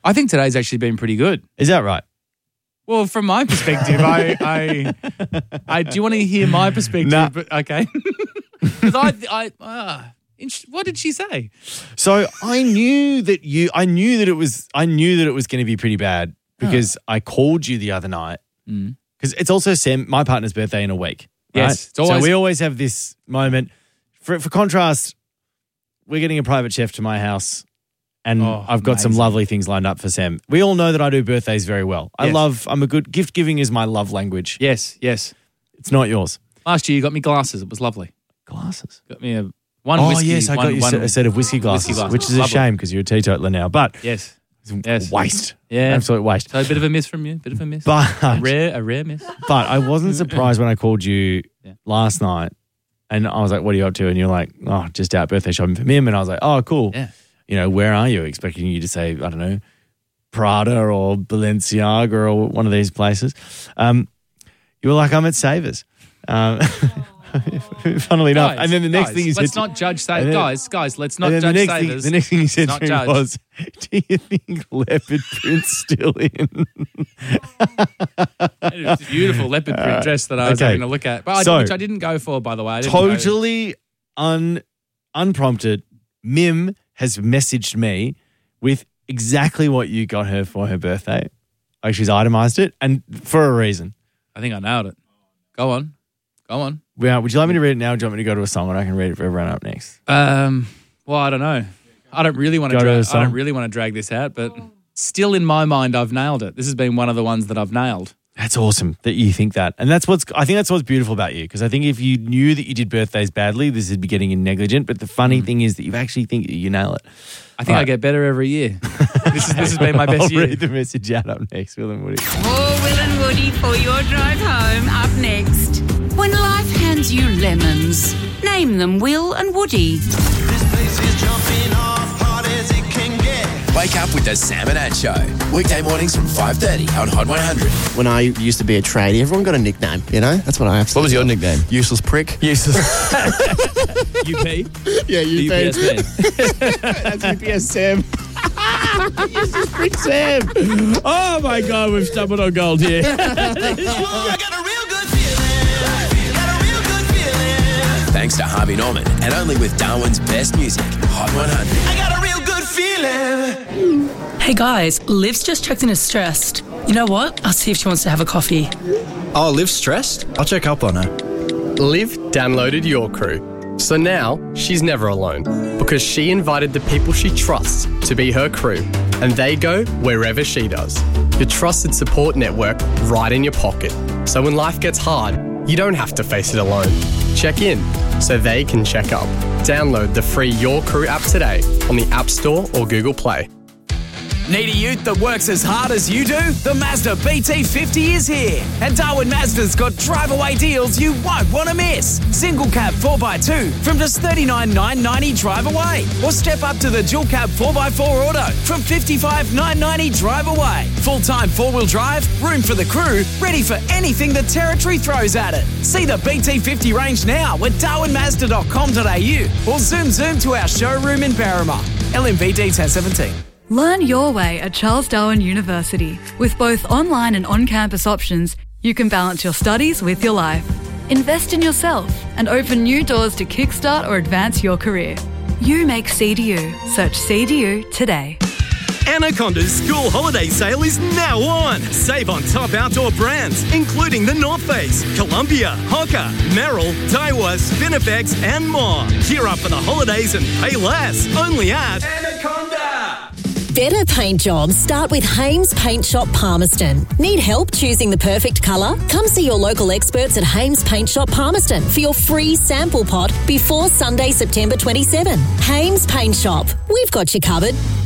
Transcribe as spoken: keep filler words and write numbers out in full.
I think today's actually been pretty good. Is that right? Well, from my perspective, I, I, I, do you want to hear my perspective? Nah. But, okay. Because I, I, uh, what did she say? So I knew that you, I knew that it was, I knew that it was going to be pretty bad because oh. I called you the other night because mm. it's also Sam, my partner's birthday in a week. Right? Yes. It's always- so we always have this moment. For, for contrast, we're getting a private chef to my house. And oh, I've got amazing. some lovely things lined up for Sam. We all know that I do birthdays very well. I Yes. love, I'm a good, gift giving is my love language. Yes, yes. It's not yours. Last year you got me glasses. It was lovely. Glasses? Got me a one oh, whiskey. yes, I one, got you one, a set of whiskey glasses, whiskey glasses. which is a Lovely. shame because you're a teetotaler now. But Yes. it's Yes. waste. Yeah. Absolute waste. So a bit of a miss from you. Bit of a miss. But, a rare, a rare miss. but I wasn't surprised when I called you Yeah. last night and I was like, what are you up to? And you're like, oh, just out birthday shopping for Mim. And I was like, oh, cool. Yeah. You know, where are you? Expecting you to say, I don't know, Prada or Balenciaga or one of these places. Um, you were like, I'm at Savers. Um, funnily enough. Guys, And then the next guys, thing you let's said. not judge Savers. then- Guys, guys, let's not and then judge the next, thing, Savers. the next thing you said Not to me judge. was, do you think leopard print's still in? It was a beautiful leopard print dress that I was okay. having a look at. But I, So- which I didn't go for, by the way. I didn't go- Totally un, unprompted, Mim has messaged me with exactly what you got her for her birthday. Like she's itemized it and for a reason. I think I nailed it. Go on. Go on. Well, would you like me to read it now or do you want me to go to a song and I can read it for everyone up next? Um, well, I don't know. I don't really want to Go to drag. the I song. don't really want to drag this out, but still in my mind, I've nailed it. This has been one of the ones that I've nailed. That's awesome that you think that. And that's what's, I think that's what's beautiful about you. Because I think if you knew that you did birthdays badly, this would be getting in negligent. But the funny Mm. thing is that you actually think you nail it. I think Right. I get better every year. this, is, this has been my best I'll year. read the message out up next, Will and Woody. More Will and Woody for your drive home up next. When life hands you lemons, name them Will and Woody. This place is jumping off hard as it can get. Wake up with the Sam and Ad Show. Weekday mornings from five thirty on Hot one hundred. When I used to be a tradie, everyone got a nickname, you know? That's what I have. What was your nickname? Useless prick. Useless. U P? Yeah, The you U P S man. That's U P S Sam. Useless prick Sam. Oh my God, we've stumbled on gold here. I got a real good feeling. Got a real good feeling. Thanks to Harvey Norman and only with Darwin's best music. Hot one hundred. I got a real good feeling. Hey guys, Liv's just checked in as stressed. You know what? I'll see if she wants to have a coffee. Oh, Liv's stressed? I'll check up on her. Liv downloaded Your Crew. So now she's never alone because she invited the people she trusts to be her crew and they go wherever she does. Your trusted support network right in your pocket. So when life gets hard, you don't have to face it alone. Check in so they can check up. Download the free Your Crew app today on the App Store or Google Play. Need a ute that works as hard as you do? The Mazda B T fifty is here. And Darwin Mazda's got drive-away deals you won't want to miss. Single cab four by two from just thirty-nine thousand nine hundred ninety drive away. Or step up to the dual cab four by four auto from fifty-five thousand nine hundred ninety drive away. Full-time four-wheel drive, room for the crew, ready for anything the territory throws at it. See the B T fifty range now at darwin mazda dot com dot a u or zoom zoom to our showroom in Berrima. L M V D ten seventeen. Learn your way at Charles Darwin University. With both online and on-campus options, you can balance your studies with your life. Invest in yourself and open new doors to kickstart or advance your career. You make C D U. Search C D U today. Anaconda's school holiday sale is now on. Save on top outdoor brands, including the North Face, Columbia, Hoka, Merrill, Daiwa, Spinifex, and more. Gear up for the holidays and pay less. Only at Anaconda. Better paint jobs start with Hames Paint Shop Palmerston. Need help choosing the perfect colour? Come see your local experts at Hames Paint Shop Palmerston for your free sample pot before Sunday, September twenty-seventh. Hames Paint Shop. We've got you covered.